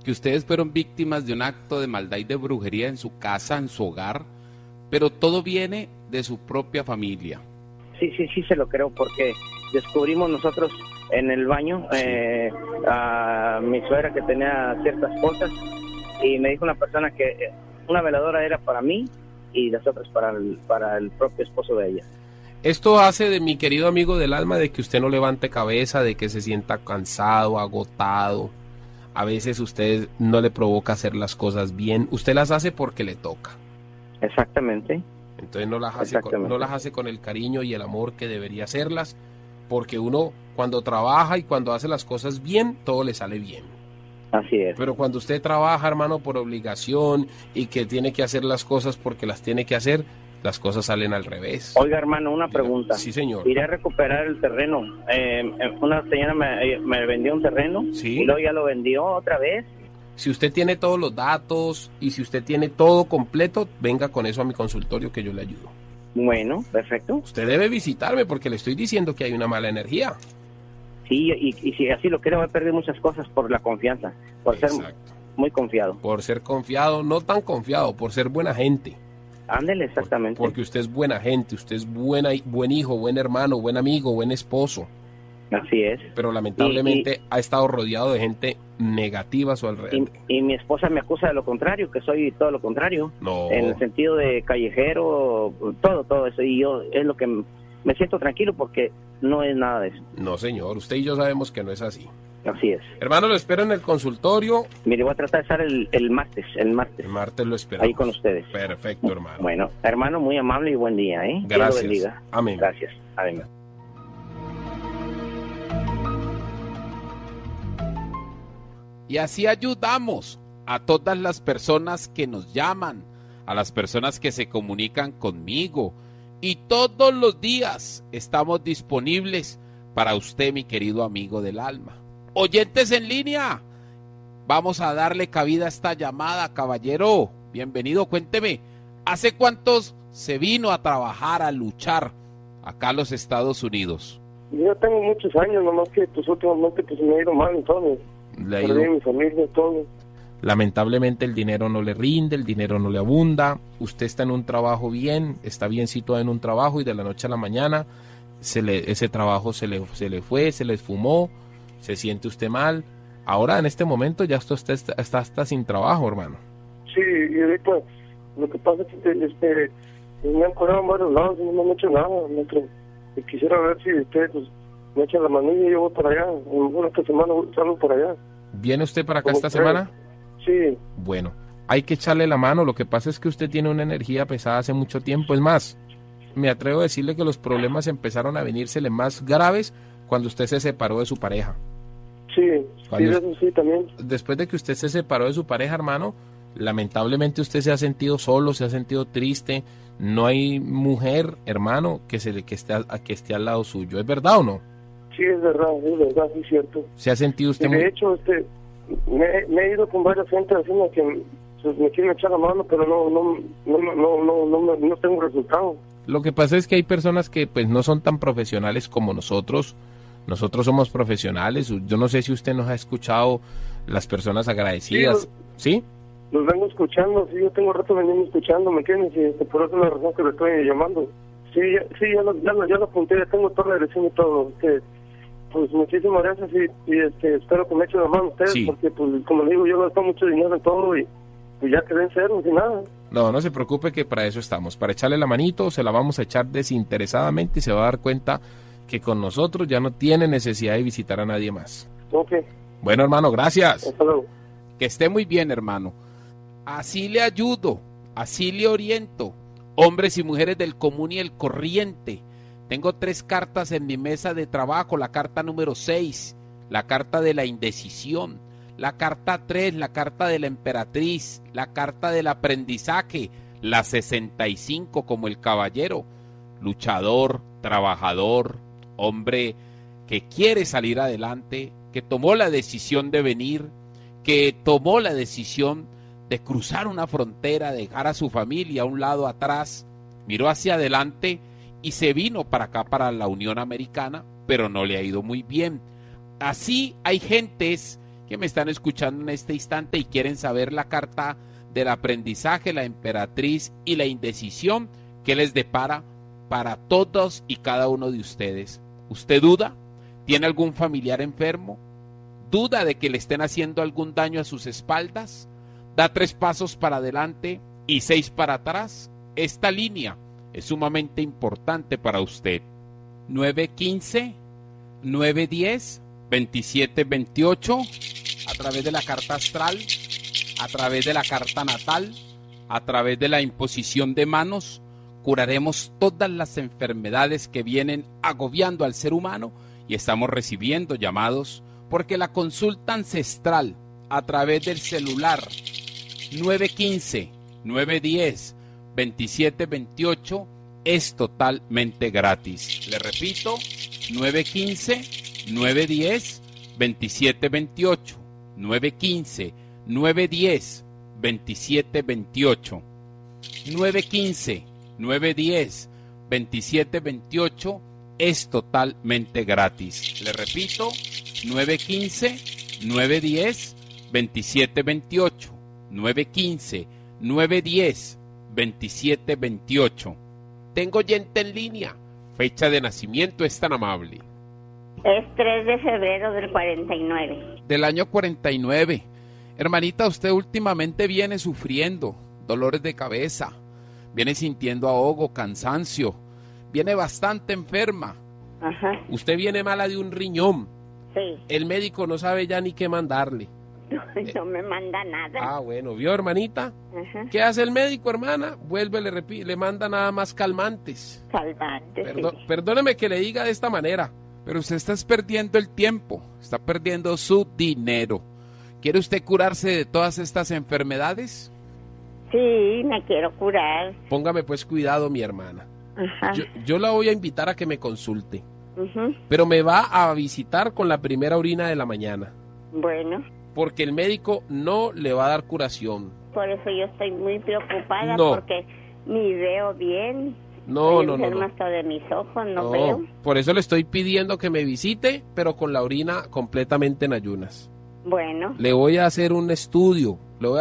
que ustedes fueron víctimas de un acto de maldad y de brujería en su casa, en su hogar, pero todo viene de su propia familia. Sí se lo creo, porque descubrimos nosotros en el baño a mi suegra que tenía ciertas cosas, y me dijo una persona que una veladora era para mí y las otras para el propio esposo de ella. Esto hace, de mi querido amigo del alma, de que usted no levante cabeza, de que se sienta cansado, agotado. A veces usted no le provoca hacer las cosas bien, usted las hace porque le toca. Exactamente. Entonces no las hace con el cariño y el amor que debería hacerlas, porque uno cuando trabaja y cuando hace las cosas bien, todo le sale bien. Así es. Pero cuando usted trabaja, hermano, por obligación y que tiene que hacer las cosas porque las tiene que hacer, las cosas salen al revés. Oiga, hermano, una pregunta. Sí, señor. Iré a recuperar el terreno. Una señora me vendió un terreno, ¿sí? Y luego ya lo vendió otra vez. Si usted tiene todos los datos y si usted tiene todo completo, venga con eso a mi consultorio que yo le ayudo. Bueno, perfecto. Usted debe visitarme porque le estoy diciendo que hay una mala energía. Sí, y si así lo creo, he perdido muchas cosas por la confianza, por ser muy confiado. Por ser confiado, no tan confiado, por ser buena gente. Ándele, exactamente. Porque usted es buena gente, usted es buen hijo, buen hermano, buen amigo, buen esposo. Así es. Pero lamentablemente ha estado rodeado de gente negativa a su alrededor. Y mi esposa me acusa de lo contrario, que soy todo lo contrario. No. En el sentido de callejero, todo eso. Y yo es lo que me siento tranquilo porque no es nada de eso. No, señor, usted y yo sabemos que no es así. Así es. Hermano, lo espero en el consultorio. Mire, voy a tratar de estar el martes. El martes lo esperamos. ahí con ustedes. Perfecto, hermano. Bueno, hermano, muy amable y buen día, ¿eh? Gracias. Dios lo bendiga. Amén. Gracias. Amén. Y así ayudamos a todas las personas que nos llaman, a las personas que se comunican conmigo. Y todos los días estamos disponibles para usted, mi querido amigo del alma. Oyentes en línea, vamos a darle cabida a esta llamada, caballero. Bienvenido, cuénteme, ¿hace cuántos se vino a trabajar, a luchar acá a los Estados Unidos? Yo tengo muchos años, nomás que pues últimamente pues me ha ido mal en todo. Perdí mi familia, todo. Lamentablemente el dinero no le rinde, el dinero no le abunda. Usted está en un trabajo bien, está bien situado en un trabajo y de la noche a la mañana ese trabajo se le fue, se le esfumó, se siente usted mal. Ahora en este momento ya usted está sin trabajo, hermano. Sí, y ahorita lo que pasa es que me han cobrado en varios lados y no me han hecho nada. Y quisiera ver si usted pues, me echa la manilla y yo voy para allá. Bueno, esta semana salgo para allá. ¿Viene usted para acá esta semana? Sí. Bueno, hay que echarle la mano. Lo que pasa es que usted tiene una energía pesada hace mucho tiempo. Es más, me atrevo a decirle que los problemas empezaron a venírsele más graves cuando usted se separó de su pareja. Sí, eso sí también. Después de que usted se separó de su pareja, hermano, lamentablemente usted se ha sentido solo, se ha sentido triste. No hay mujer, hermano, que esté al lado suyo. ¿Es verdad o no? Sí, es verdad, sí, es cierto. ¿Se ha sentido usted de hecho, me he ido con varias gente haciendo que me quieren echar la mano, pero no tengo resultado. Lo que pasa es que hay personas que pues no son tan profesionales como nosotros. Nosotros somos profesionales. Yo no sé si usted nos ha escuchado, las personas agradecidas. ¿Sí? Los vengo escuchando, sí, yo tengo rato veniendo escuchando, ¿me entiendes? Y por eso es la razón que le estoy llamando. Sí, ya lo apunté, ya tengo toda la dirección y todo. Pues muchísimas gracias y espero que me echen la mano ustedes, sí. Porque pues como le digo, yo gasto mucho dinero en todo y pues ya quedé en cero, sin nada. No se preocupe que para eso estamos, para echarle la manito, se la vamos a echar desinteresadamente y se va a dar cuenta que con nosotros ya no tiene necesidad de visitar a nadie más. Ok. Bueno, hermano, gracias. Hasta luego. Que esté muy bien, hermano. Así le ayudo, así le oriento. Hombres y mujeres del común y el corriente. Tengo 3 cartas en mi mesa de trabajo. La carta número 6, la carta de la indecisión. La carta 3, la carta de la emperatriz. La carta del aprendizaje. La 65 como el caballero. Luchador, trabajador, hombre que quiere salir adelante, que tomó la decisión de venir, que tomó la decisión de cruzar una frontera, dejar a su familia a un lado atrás, miró hacia adelante y se vino para acá, para la Unión Americana, pero no le ha ido muy bien. Así hay gentes que me están escuchando en este instante y quieren saber la carta del aprendizaje, la emperatriz y la indecisión que les depara para todos y cada uno de ustedes. ¿Usted duda? ¿Tiene algún familiar enfermo? ¿Duda de que le estén haciendo algún daño a sus espaldas? ¿Da 3 pasos para adelante y 6 para atrás? Esta línea es sumamente importante para usted. 915, 910, 2728, a través de la carta astral, a través de la carta natal, a través de la imposición de manos, curaremos todas las enfermedades que vienen agobiando al ser humano y estamos recibiendo llamados porque la consulta ancestral a través del celular 915, 910, 2728 es totalmente gratis. Le repito, 915, 910, 2728, 915, 910, 2728, 915, 910, 2728 es totalmente gratis. Le repito, 915, 910, 2728, 915, 910, 2728. Tengo oyente en línea. Fecha de nacimiento es tan amable. Es 3 de febrero del 49. Del año 49. Hermanita, usted últimamente viene sufriendo dolores de cabeza, viene sintiendo ahogo, cansancio, viene bastante enferma. Ajá. Usted viene mala de un riñón. Sí. El médico no sabe ya ni qué mandarle. No me manda nada. Ah, bueno, ¿vio, hermanita? Ajá. ¿Qué hace el médico, hermana? Vuelve, le manda nada más calmantes. Calmante, sí. Perdóneme que le diga de esta manera, pero usted está perdiendo el tiempo, está perdiendo su dinero. ¿Quiere usted curarse de todas estas enfermedades? Sí, me quiero curar. Póngame pues cuidado, mi hermana. Ajá. Yo la voy a invitar a que me consulte, Ujú. pero me va a visitar con la primera orina de la mañana, Bueno, porque el médico no le va a dar curación. por eso yo estoy muy preocupada No. porque ni veo bien. No, Estoy no, no, enferma no. hasta de mis ojos, no No, veo. por eso le estoy pidiendo que me visite, pero con la orina completamente en ayunas. Bueno, Le voy a hacer un estudio,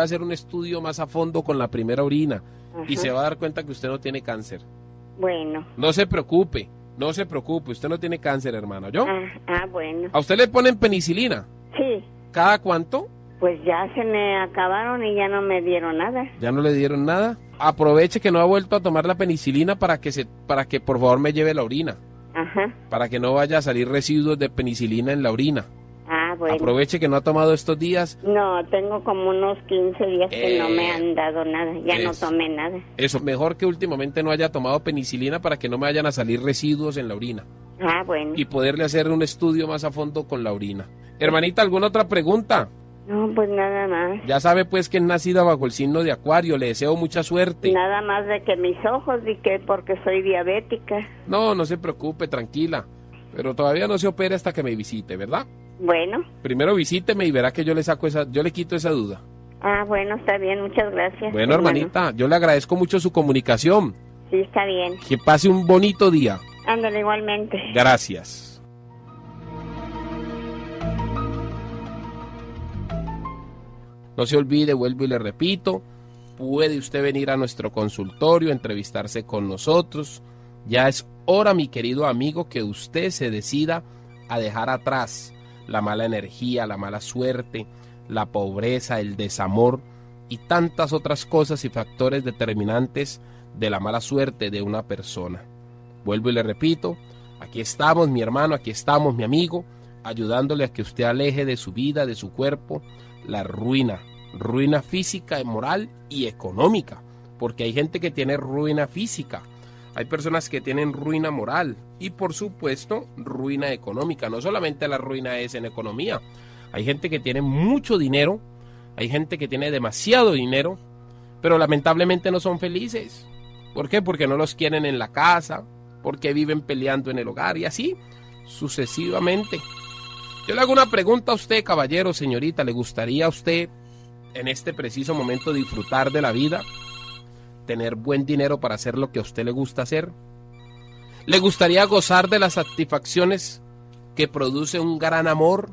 más a fondo con la primera orina y ajá. se va a dar cuenta que usted no tiene cáncer. Bueno. No se preocupe, usted no tiene cáncer, hermano. ¿Yo? Bueno. ¿A usted le ponen penicilina? Sí, ¿Cada cuánto? pues ya se me acabaron y ya no me dieron nada. ¿Ya no le dieron nada? Aproveche que no ha vuelto a tomar la penicilina para que por favor me lleve la orina, Ajá. para que no vaya a salir residuos de penicilina en la orina. Bueno. Aproveche que no ha tomado estos días. No, tengo como unos 15 días que no me Eh, han dado nada. Ya no eso. tomé nada. Eso, mejor que últimamente no haya tomado penicilina para que no me vayan a salir residuos en la orina. Bueno. Y poderle hacer un estudio más a fondo con la orina. Hermanita, ¿alguna otra pregunta? No, pues nada más. Ya sabe pues que es nacida bajo el signo de Acuario, le deseo mucha suerte. Nada más de que mis ojos y que porque soy diabética. No se preocupe, tranquila. Pero todavía no se opere hasta que me visite, ¿verdad? Bueno. Primero visíteme y verá que yo le quito esa duda. Bueno, está bien, muchas gracias. Bueno, hermanita, yo le agradezco mucho su comunicación. Sí, está bien. Que pase un bonito día. Ándale, igualmente. Gracias. No se olvide, vuelvo y le repito, puede usted venir a nuestro consultorio, entrevistarse con nosotros. Ya es hora, mi querido amigo, que usted se decida a dejar atrás la mala energía, la mala suerte, la pobreza, el desamor y tantas otras cosas y factores determinantes de la mala suerte de una persona. Vuelvo y le repito, aquí estamos, mi hermano, aquí estamos, mi amigo, ayudándole a que usted aleje de su vida, de su cuerpo, la ruina física, moral y económica, porque hay gente que tiene ruina física, hay personas que tienen ruina moral y por supuesto ruina económica. No solamente la ruina es en economía, hay gente que tiene mucho dinero, hay gente que tiene demasiado dinero, pero lamentablemente no son felices. ¿Por qué? Porque no los quieren en la casa, porque viven peleando en el hogar y así sucesivamente. Yo le hago una pregunta a usted, caballero, señorita, ¿le gustaría a usted en este preciso momento disfrutar de la vida? ¿Tener buen dinero para hacer lo que a usted le gusta hacer? ¿Le gustaría gozar de las satisfacciones que produce un gran amor,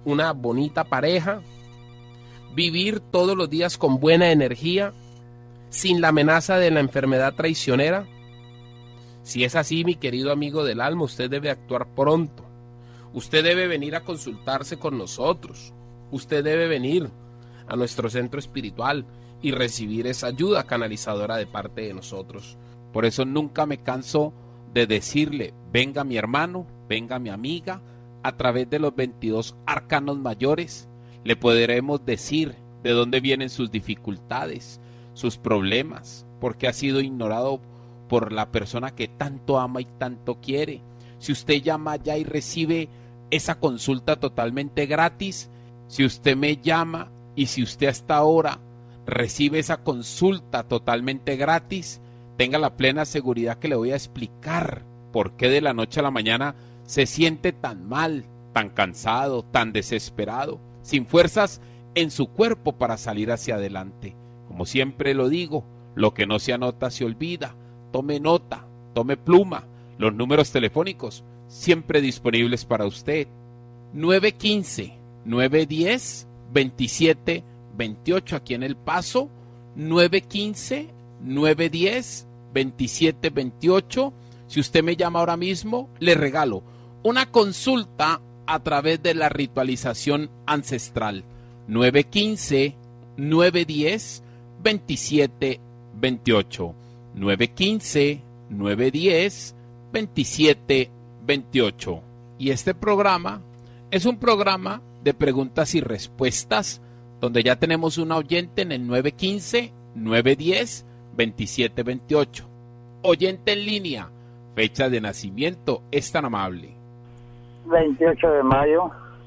una bonita pareja, vivir todos los días con buena energía, sin la amenaza de la enfermedad traicionera. Si es así, mi querido amigo del alma, usted debe actuar pronto. Usted debe venir a consultarse con nosotros. Usted debe venir a nuestro centro espiritual y recibir esa ayuda canalizadora de parte de nosotros. Por eso nunca me canso de decirle, venga mi hermano, venga mi amiga, a través de los 22 arcanos mayores, le podremos decir de dónde vienen sus dificultades, sus problemas, porque ha sido ignorado por la persona que tanto ama y tanto quiere. Si usted llama ya y recibe esa consulta totalmente gratis, si usted me llama y si usted hasta ahora recibe esa consulta totalmente gratis, tenga la plena seguridad que le voy a explicar por qué de la noche a la mañana se siente tan mal, tan cansado, tan desesperado, sin fuerzas en su cuerpo para salir hacia adelante. Como siempre lo digo, lo que no se anota se olvida. Tome nota, tome pluma, los números telefónicos siempre disponibles para usted. 915-910-2728 aquí en El Paso, 915-910-2728. Si usted me llama ahora mismo, le regalo una consulta a través de la ritualización ancestral. 915-910-2728. 915-910-2728. Y este programa es un programa de preguntas y respuestas, donde ya tenemos una oyente en el 915-910-2728. Oyente en línea, fecha de nacimiento, es tan amable. 28 de mayo,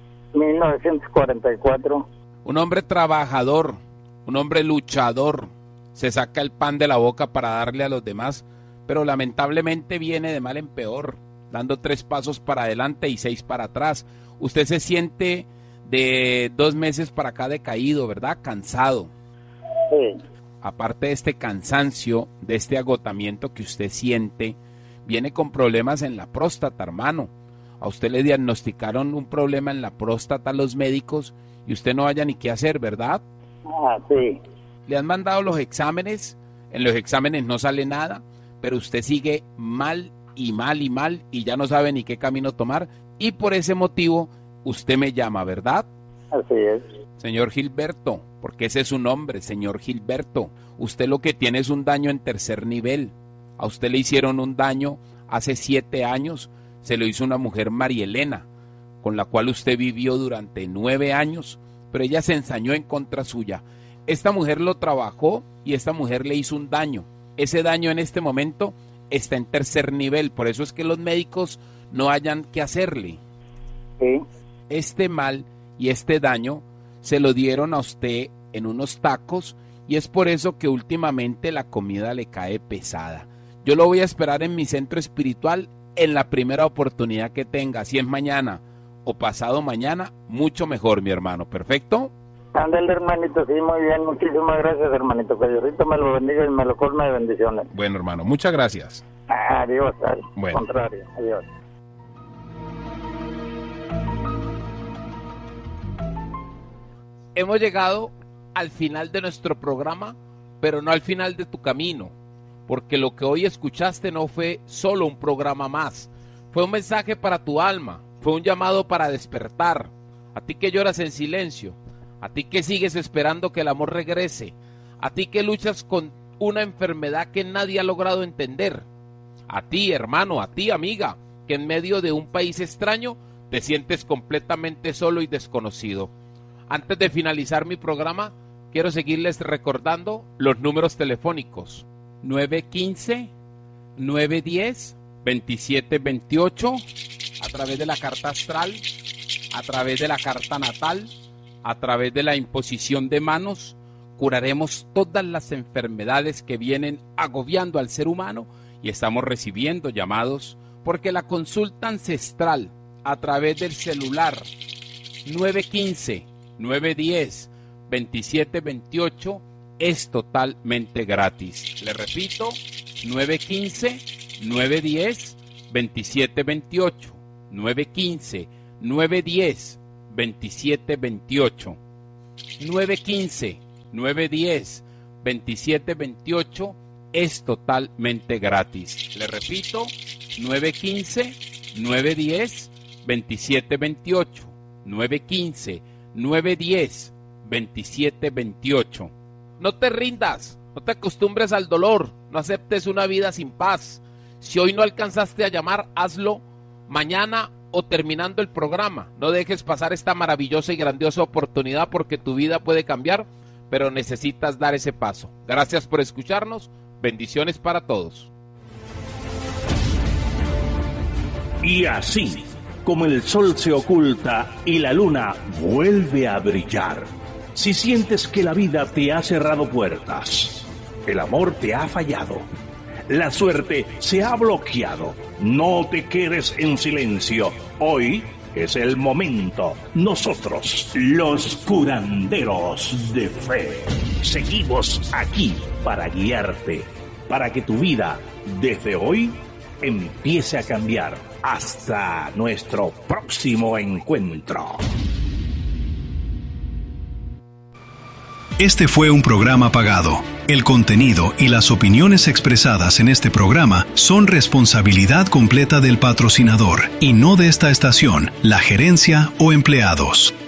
1944. Un hombre trabajador, un hombre luchador, se saca el pan de la boca para darle a los demás, pero lamentablemente viene de mal en peor, dando 3 pasos para adelante y 6 para atrás. Usted se siente de 2 meses para acá decaído, ¿verdad? Cansado. Sí. Aparte de este cansancio, de este agotamiento que usted siente, viene con problemas en la próstata, hermano. A usted le diagnosticaron un problema en la próstata a los médicos y usted no haya ni qué hacer, ¿verdad? Ah, sí. Le han mandado los exámenes, en los exámenes no sale nada, pero usted sigue mal y mal y mal y ya no sabe ni qué camino tomar y por ese motivo usted me llama, ¿verdad? Así es. Señor Gilberto, porque ese es su nombre, señor Gilberto, usted lo que tiene es un daño en 3er nivel. A usted le hicieron un daño hace 7 años, se lo hizo una mujer, María Elena, con la cual usted vivió durante 9 años, pero ella se ensañó en contra suya. Esta mujer lo trabajó y esta mujer le hizo un daño. Ese daño en este momento está en 3er nivel, por eso es que los médicos no hayan que hacerle. Sí. Este mal y este daño se lo dieron a usted en unos tacos y es por eso que últimamente la comida le cae pesada. Yo lo voy a esperar en mi centro espiritual en la primera oportunidad que tenga, si es mañana o pasado mañana, mucho mejor, mi hermano. ¿Perfecto? Ándale, hermanito, sí, muy bien. Muchísimas gracias, hermanito. Que Diosito me lo bendiga y me lo colme de bendiciones. Bueno, hermano, muchas gracias. Adiós, al Bueno. contrario. Adiós. Hemos llegado al final de nuestro programa, pero no al final de tu camino, porque lo que hoy escuchaste no fue solo un programa más, fue un mensaje para tu alma, fue un llamado para despertar. A ti que lloras en silencio, a ti que sigues esperando que el amor regrese, a ti que luchas con una enfermedad que nadie ha logrado entender, a ti, hermano, a ti, amiga, que en medio de un país extraño te sientes completamente solo y desconocido. Antes de finalizar mi programa, quiero seguirles recordando los números telefónicos. 915-910-2728, a través de la carta astral, a través de la carta natal, a través de la imposición de manos, curaremos todas las enfermedades que vienen agobiando al ser humano y estamos recibiendo llamados porque la consulta ancestral a través del celular 915-910-2728 es totalmente gratis. Le repito, 915-910-2728. 915-910-2728. 2728. 915-910-2728 es totalmente gratis. Le repito, 915-910-2728. 915-910-2728. No te rindas, no te acostumbres al dolor, no aceptes una vida sin paz. Si hoy no alcanzaste a llamar, hazlo mañana o terminando el programa. No dejes pasar esta maravillosa y grandiosa oportunidad porque tu vida puede cambiar, pero necesitas dar ese paso. Gracias por escucharnos. Bendiciones para todos. Y así, como el sol se oculta y la luna vuelve a brillar, si sientes que la vida te ha cerrado puertas, el amor te ha fallado, la suerte se ha bloqueado, no te quedes en silencio. Hoy es el momento. Nosotros, los curanderos de fe, seguimos aquí para guiarte, para que tu vida desde hoy empiece a cambiar. Hasta nuestro próximo encuentro. Este fue un programa pagado. El contenido y las opiniones expresadas en este programa son responsabilidad completa del patrocinador y no de esta estación, la gerencia o empleados.